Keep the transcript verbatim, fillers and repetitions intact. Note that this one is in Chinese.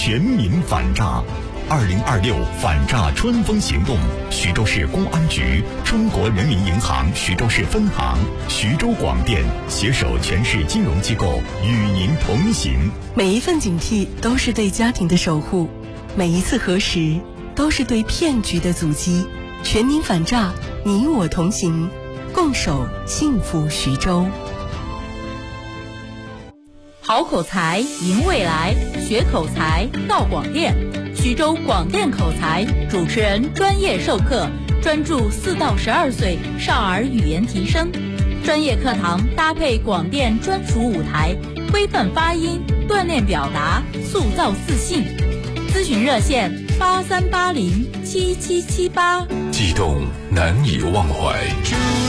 全民反诈。二零二六反诈春风行动，徐州市公安局、中国人民银行徐州市分行、徐州广电携手全市金融机构与您同行。 每一份警惕都是对家庭的守护，每一次核实都是对骗局的阻击。全民反诈，你我同行，共守幸福徐州。 好口才，赢未来，学口才到广电。徐州广电口才主持人专业授课，专注四到十二岁少儿语言提升。专业课堂搭配广电专属舞台，规范发音，锻炼表达，塑造自信。咨询热线八三八零七七七八。 悸动难以忘怀。